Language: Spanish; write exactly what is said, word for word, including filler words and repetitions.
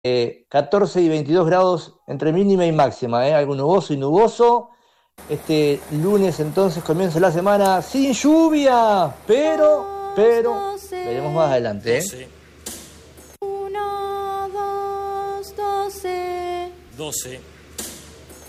eh, catorce y veintidós grados entre mínima y máxima, ¿eh? Algo nuboso y nuboso. Este lunes entonces comienza la semana sin lluvia, pero, pero, veremos más adelante, ¿eh? doce. Uno, dos, doce. doce.